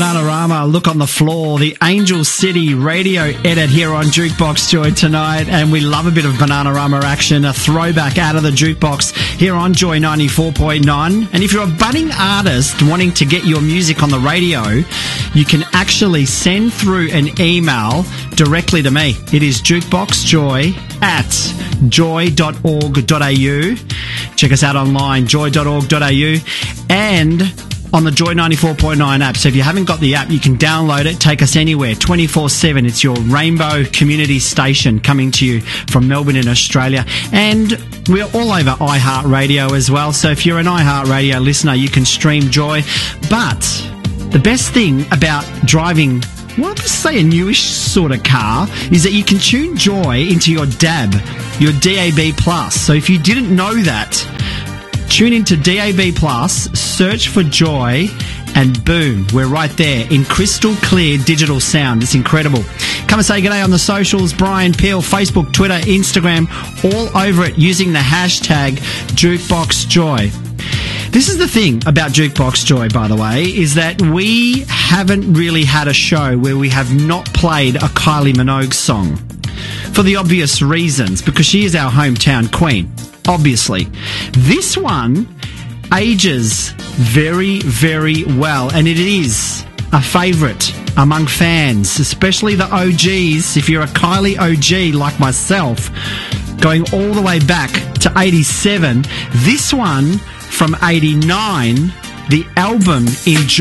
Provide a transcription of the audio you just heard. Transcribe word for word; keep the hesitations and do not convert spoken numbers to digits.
Bananarama, Look on the Floor, the Angel City radio edit here on Jukebox Joy tonight, and we love a bit of Bananarama action, a throwback out of the jukebox here on Joy ninety-four point nine. And if you're a budding artist wanting to get your music on the radio, you can actually send through an email directly to me. It is jukeboxjoy at joy dot org dot a u. Check us out online, joy dot org dot a u, and on the Joy ninety-four point nine app. So if you haven't got the app, you can download it. Take us anywhere, twenty-four seven. It's your Rainbow community station coming to you from Melbourne in Australia. And we're all over iHeartRadio as well. So if you're an iHeartRadio listener, you can stream Joy. But the best thing about driving, well, let's say a newish sort of car, is that you can tune Joy into your D A B, your D A B plus. So if you didn't know that, tune into D A B plus, search for Joy, and boom, we're right there in crystal clear digital sound. It's incredible. Come and say g'day on the socials. Brian Peel, Facebook, Twitter, Instagram, all over it using the hashtag JukeboxJoy. This is the thing about Jukebox Joy, by the way, is that we haven't really had a show where we have not played a Kylie Minogue song. For the obvious reasons, because she is our hometown queen, obviously. This one ages very, very well, and it is a favourite among fans, especially the O Gs. If you're a Kylie O G like myself, going all the way back to eighty-seven, this one from eighty-nine, the album Enjoy.